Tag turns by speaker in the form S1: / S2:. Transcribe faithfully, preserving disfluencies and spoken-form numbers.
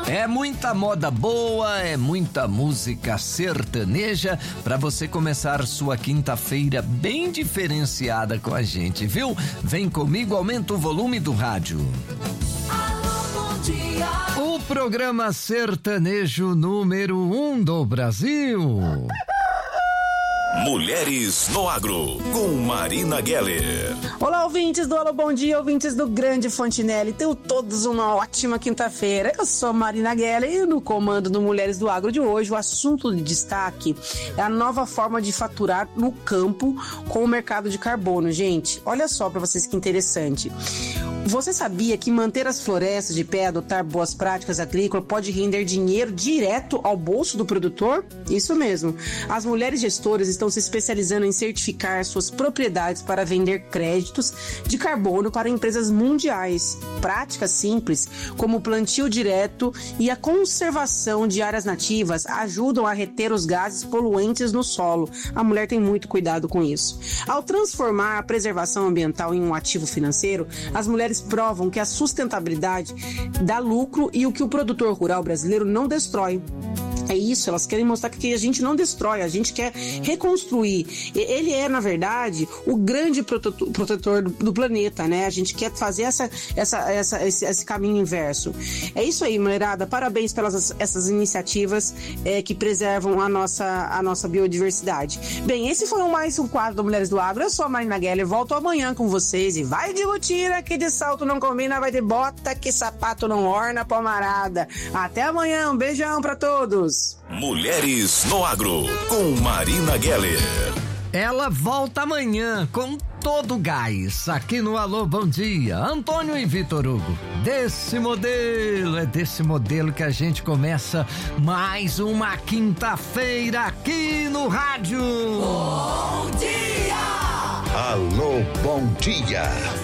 S1: É muita moda boa, é muita música sertaneja pra você começar sua quinta-feira bem diferenciada com a gente, viu? Vem comigo, aumenta o volume do rádio.
S2: Alô, bom dia.
S1: O programa sertanejo número um do Brasil.
S3: Mulheres no Agro, com Marina Geller.
S4: Olá, ouvintes do Alô Bom Dia, ouvintes do Grande Fontinelli. Tenham todos uma ótima quinta-feira. Eu sou Marina Geller e no comando do Mulheres do Agro de hoje, o assunto de destaque é a nova forma de faturar no campo com o mercado de carbono. Gente, olha só para vocês que interessante. Você sabia que manter as florestas de pé e adotar boas práticas agrícolas pode render dinheiro direto ao bolso do produtor? Isso mesmo. As mulheres gestoras estão se especializando em certificar suas propriedades para vender créditos de carbono para empresas mundiais. Práticas simples, como o plantio direto e a conservação de áreas nativas, ajudam a reter os gases poluentes no solo. A mulher tem muito cuidado com isso. Ao transformar a preservação ambiental em um ativo financeiro, as mulheres provam que a sustentabilidade dá lucro e o que o produtor rural brasileiro não destrói. É isso, elas querem mostrar que a gente não destrói, a gente quer reconstruir. Ele é, na verdade, o grande protetor do, do planeta, né? A gente quer fazer essa, essa, essa, esse, esse caminho inverso. É isso aí, mulherada. Parabéns pelas essas iniciativas é, que preservam a nossa, a nossa biodiversidade. Bem, esse foi mais um quadro do Mulheres do Agro. Eu sou a Marina Geller, volto amanhã com vocês e vai de rotina, que de salto não combina, vai de bota, que sapato não orna, pomarada. Até amanhã, um beijão pra todos.
S3: Mulheres no Agro, com Marina Geller.
S1: Ela volta amanhã com todo o gás aqui no Alô Bom Dia. Antônio e Vitor Hugo. Desse modelo, é desse modelo que a gente começa mais uma quinta-feira aqui no rádio.
S2: Bom dia.
S5: Alô, bom dia.